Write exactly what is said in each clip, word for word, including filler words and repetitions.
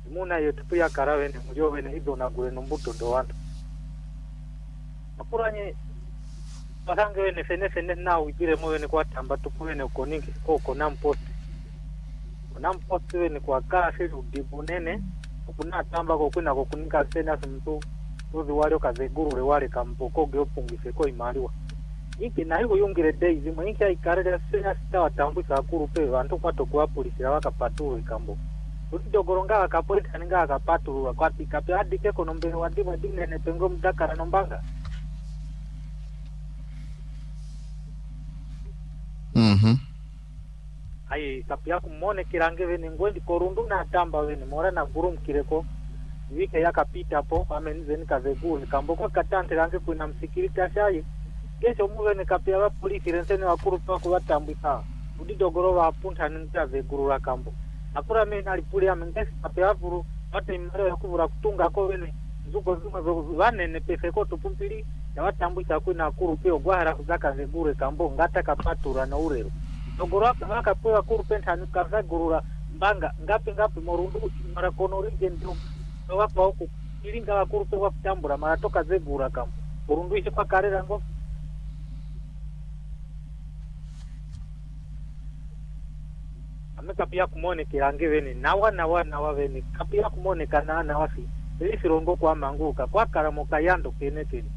muna yote pia karawe ne mjowe ne hizo na gure numbuto ndo wantu makuranye batange wene fene fene na ujire moyo ne kwa tamba tukuwe ne ukoningi koko na mposti na mposti wene kwa kasi udibunene kuna tamba ko kuna ko kunika sena mtu tuzi wale kazeguru wale kampoko geopungise ko imaliwa iki na hiyo yungire days mwinki aikarera sena sita tambu sakuru pe bantu kwato kwa polisi wakapaturu kambo utidogoronga akapolisi kaninga akapaturu kwati kape hadi ke konombe wadi wadi ne pengo mdakara nombanga mhm ai kapya kumone kirange vene ngwendi korundu na tamba vene mora na gurum kireko wike yakapita hapo amenizeni kazeguru kamboko katante range kuna msikirita shayi kesho muwe ne kapya wa polisi rensene wakuru pa kwa tambisa udidogoro wa punta nta zeguru la kambo akura mena alipuli amengesi kapya vuru watu imaro yakuvura kutunga ko vene zuko zuma vane ne pese ko tupumpili ya watambisa kuna akuru pe ogwara kuzaka zeguru kambo ngata kapatura na urero dogoro aka pewa kuru penta nukaza gurura mbanga ngapi ngapi morundu mara konori gendo wapa huko ilinga wakuru pewa kutambura mara toka zegura kambo urundu ishe kwa karera ngo ameka pia kumone kirange veni nawa nawa nawa veni kapia kumone kana na wasi isi rongo kwa manguka kwa karamoka yando kene kene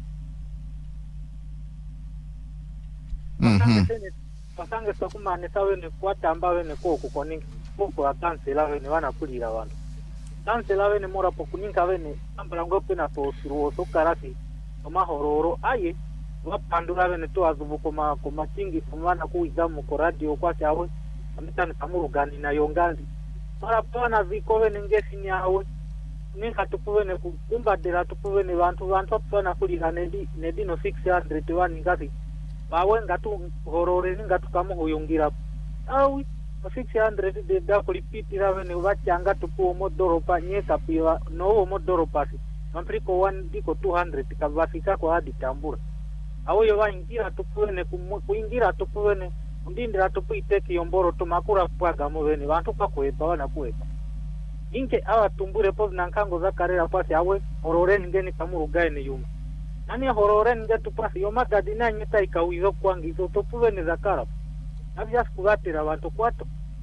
mhm pasange sakumane sawe ne kwata ambawe ne koko koningi koko ya kansela wene wana kulira wantu kansela wene mora pokuninga wene ambala ngope na to siruo so karasi oma hororo aye wapandura wene to azubu koma koma kingi kumana kuizamu ko radio kwa chawe amitani kamuru gani na yongandi mara pana viko wene ngesi nyawe ninga tupuwe ne kumba dela tupuwe ne wantu wantu pana kulira nedi nedi no six hundred wani ngati bawe ngatu horore ngatu kama huyungira awi six hundred de da kulipitira wene wachanga tupu modoropa nyeka piwa no modoropa si ampriko one diko two hundred kabafika kwa hadi tambura awo yo waingira tupuene kuingira tupuene ndindira tupu iteki yomboro tumakura pwaga mu wene bantu pakweba wana kweba inke awa tumbure po nankango za karera pasi awe horore ngeni kamurugaye ni yuma nani horore nge tupasi yoma gadina nyeta ikawizo kwangizo tupuene za karap abya skugatira bantu kwato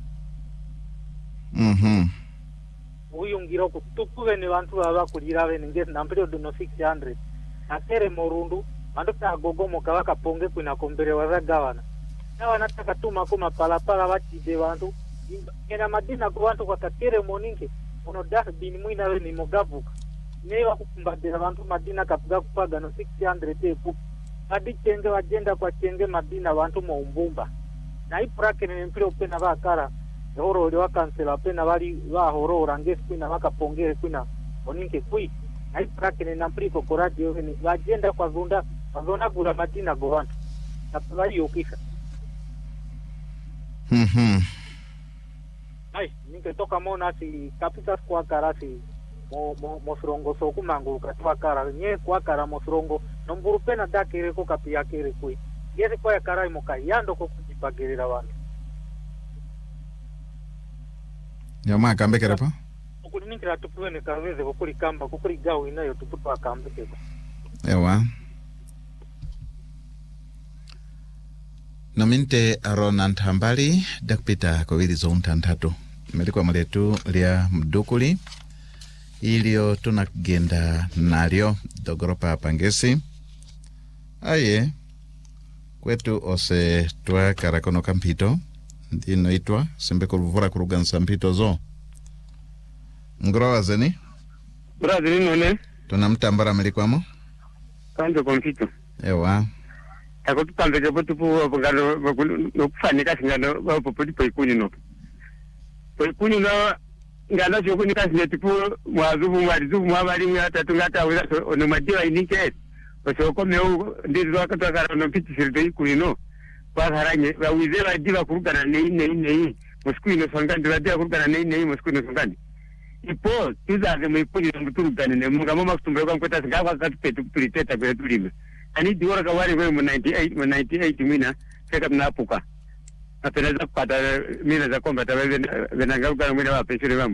mhm uyungira kutupuene bantu baba kulira bene nge nampiro do no six hundred akere morundu bantu ta gogomo kawaka ponge kuna kombere waza gawana na wanataka tuma kuma palapala wachide bantu ina madina kwa bantu kwa kakere moninge ono das bin mwina we ni mogavuka newa kukumbadira bantu madina kapuga kupaga no six hundred epu adi chenge wajenda kwa chenge madina bantu muumbumba na iprake ni mpiro pena bakara horo le wakansela pena bali wa horo orange kwina wakapongere kwina oninge kui na iprake ni nampiko kwa radio ni wajenda kwa zunda kwa zunda gura madina go bantu kapulali yokisha mhm ai ninge toka mona si kapita kwa karasi mo mo mosrongo so kumangu katwa kara nye kwa kara mosrongo nomburu pena dakere ko kapia kere kui yese kwa kara imoka yando ko kujipagerera wantu nyama kambekera pa okulinikira tupuene kaweze kokuli kamba kokuli gawo inayo tuputu akambekera ewa nominte arona ntambali dakpita ko wili zo ntantatu melikwa maletu lia mdukuli ilio tunagenda nalyo dogoropa pangesi aye kwetu ose twa karakono kampito ndino itwa sembe kuluvura kurugansa mpito zo ngorowa zeni brother none tunamtambara melikwamo kanjo kompito ewa ako tutambe ke botupu ngalo no kufanika singano bapo podi poikuni no poikuni no ngalo jo kuni kasine tipu mwazubu mwalizubu mwabali mwata tungata wala ono madiwa inike oso komeo ndizo akataka no piti sirde ikuni no kwa haranye ba wize ba diva kurugana nei nei nei muskuino sangandi ba diva kurugana nei nei muskuino sangandi ipo tuzaze mwipuni mturugana ne mugamo makutumbe kwa kweta ngakwa katupetu tuliteta kwa tulime ani diora ka wari we mu ninety-eight mu ninety-eight mina keka mnapuka apena za kupata mina za komba tawe venanga kwa mwina wa pensure wa